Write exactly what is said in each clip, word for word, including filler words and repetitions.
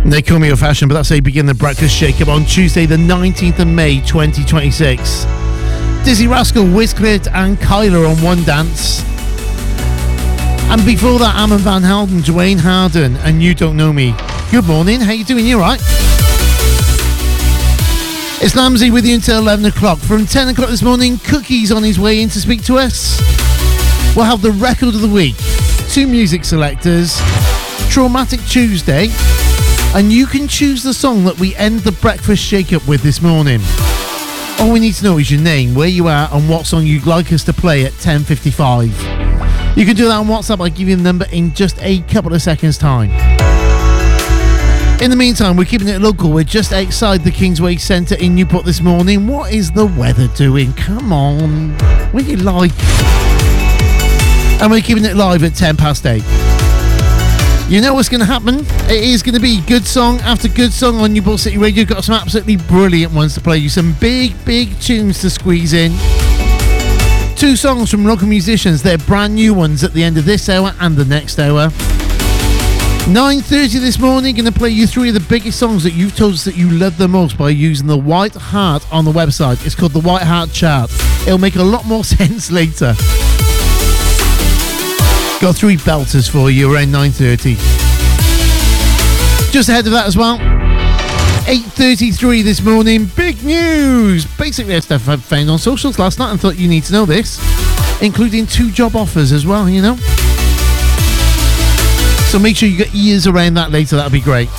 They call me old fashioned, but that's how you begin the breakfast shake-up on Tuesday the nineteenth of May twenty twenty-six. Dizzy Rascal, Wizkid and Kyler on One Dance. And before that, Armand Van Helden, Dwayne Harden and You Don't Know Me. Good morning, how you doing? You alright? It's Lamsey with you until eleven o'clock. From ten o'clock this morning, Cookie's on his way in to speak to us. We'll have the record of the week, two music selectors, Traumatic Tuesday, and you can choose the song that we end the breakfast shake-up with this morning. All we need to know is your name, where you are, and what song you'd like us to play at ten fifty-five. You can do that on WhatsApp. I'll give you the number in just a couple of seconds' time. In the meantime, we're keeping it local. We're just outside the Kingsway Centre in Newport this morning. What is the weather doing? Come on. What do you like? And we're keeping it live at ten past eight. You know what's going to happen? It is going to be good song after good song on Newport City Radio. Got some absolutely brilliant ones to play you. Some big, big tunes to squeeze in. Two songs from local musicians. They're brand new ones at the end of this hour and the next hour. nine thirty this morning, going to play you three of the biggest songs that you've told us that you love the most by using the White Heart on the website. It's called the White Heart Chart. It'll make a lot more sense later. Got three belters for you around nine thirty. Just ahead of that as well, eight thirty-three this morning, big news! Basically, that's stuff I found on socials last night and thought you need to know this, including two job offers as well, you know? So make sure you get ears around that later, that'll be great.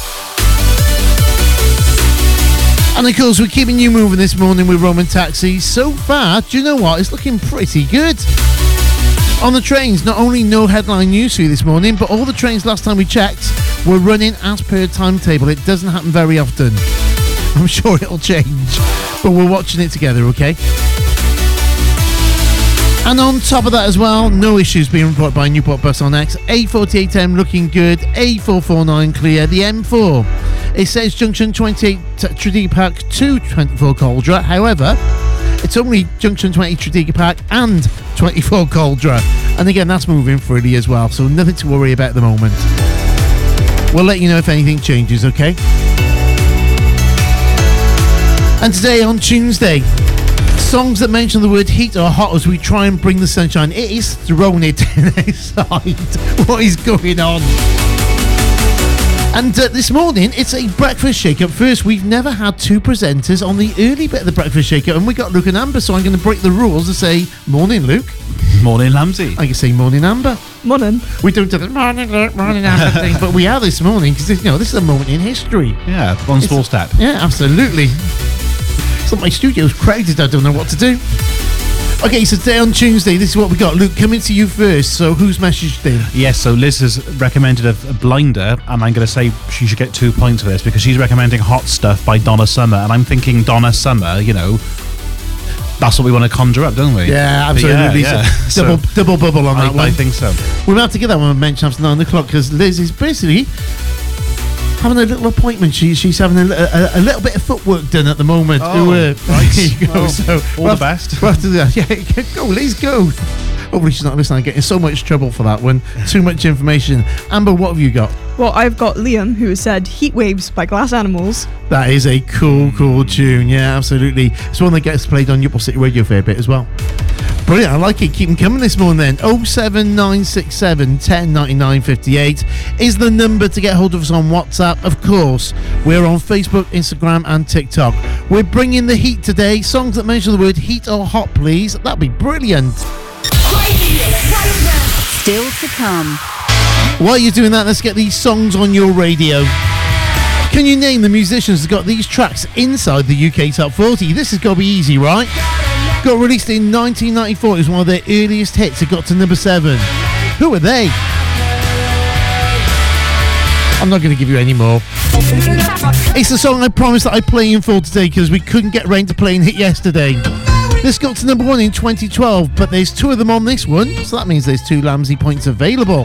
And of course, we're keeping you moving this morning with Roman Taxis. So far, do you know what? It's looking pretty good. On the trains, not only no headline news for you this morning, but all the trains last time we checked were running as per timetable. It doesn't happen very often. I'm sure it'll change, but we're watching it together, okay? And on top of that as well, no issues being reported by Newport Bus on X. A forty-eight M looking good, A four forty-nine clear, the M four. It says junction twenty-eight Tredegar Park to twenty-four Caldra. However, it's only junction twenty Tredegar Park and twenty-four Caldra. And again, that's moving freely as well, so nothing to worry about at the moment. We'll let you know if anything changes, okay? And today on Tuesday, songs that mention the word heat or hot as we try and bring the sunshine. It is throwing it outside. What is going on? And uh, this morning, it's a breakfast shake-up. First, we've never had two presenters on the early bit of the breakfast shake-up, and we got Luke and Amber, so I'm going to break the rules and say, morning, Luke. Morning, Lamsey. I can say morning, Amber. Morning. We don't do the morning, Luke, morning, Amber thing, but we are this morning, because, you know, this is a moment in history. Yeah, one It's- small step. Yeah, absolutely. It's like my studio's crowded, I don't know what to do. Okay, so today on Tuesday, this is what we got. Luke, coming to you first. So who's messaged in? Yes, so Liz has recommended a, a blinder, and I'm going to say she should get two points for this because she's recommending Hot Stuff by Donna Summer, and I'm thinking Donna Summer, you know, that's what we want to conjure up, don't we? Yeah, absolutely. Yeah, yeah. So double, So, double bubble on I, that one. I think so. We're about to get that one mentioned after nine o'clock because Liz is basically having a little appointment. She, she's having a, a, a little bit of footwork done at the moment. Oh, Ooh, uh, right. There you go. Well, So all we'll the have- best. We'll have to do that. Yeah, go, Liz, go. Hopefully she's not listening. I'm getting so much trouble for that one. Too much information. Amber, what have you got? Well, I've got Liam, who has said Heat Waves by Glass Animals. That is a cool, cool tune. Yeah, absolutely. It's one that gets played on Newport City Radio a fair bit as well. Brilliant, I like it. Keep them coming this morning then. oh seven nine six seven, one oh nine nine five eight is the number to get hold of us on WhatsApp. Of course, we're on Facebook, Instagram and TikTok. We're bringing the heat today. Songs that mention the word heat or hot, please. That'd be brilliant. Still to come. While you're doing that, let's get these songs on your radio. Can you name the musicians that got these tracks inside the U K Top forty? This has got to be easy, right? Got released in nineteen ninety-four. It was one of their earliest hits. It got to number seven. Who are they? I'm not going to give you any more. It's the song I promised that I'd play in full today because we couldn't get round to playing it yesterday. This got to number one in twenty twelve, but there's two of them on this one, so that means there's two Lamsey points available.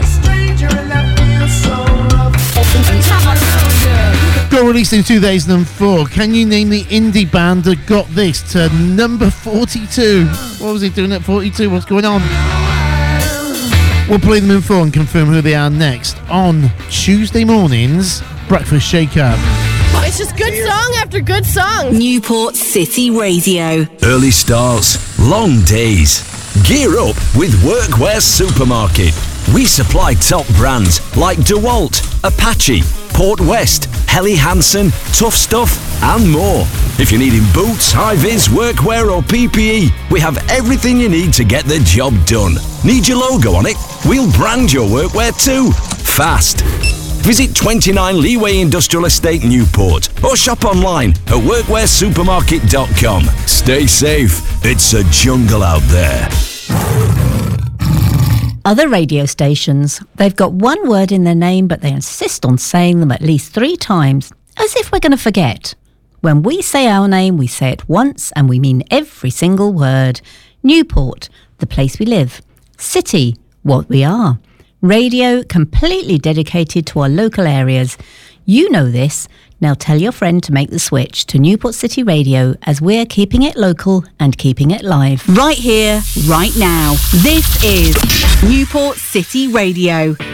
Got released in two thousand four. Can you name the indie band that got this to number forty-two? What was he doing at forty-two? What's going on? We'll play them in full and confirm who they are next on Tuesday morning's breakfast shake-up. It's just good song after good song. Newport City Radio. Early starts, long days. Gear up with Workwear Supermarket. We supply top brands like DeWalt, Apache, Port West, Helly Hansen, Tough Stuff, and more. If you're needing boots, high-vis, workwear or P P E, we have everything you need to get the job done. Need your logo on it? We'll brand your workwear too. Fast. Visit twenty-nine Leeway Industrial Estate Newport or shop online at workwear supermarket dot com. Stay safe. It's a jungle out there. Other radio stations, they've got one word in their name, but they insist on saying them at least three times, as if we're going to forget. When we say our name, we say it once and we mean every single word. Newport, the place we live. City, what we are. Radio, completely dedicated to our local areas. You know this. Now tell your friend to make the switch to Newport City Radio, as we're keeping it local and keeping it live. Right here, right now. This is Newport City Radio.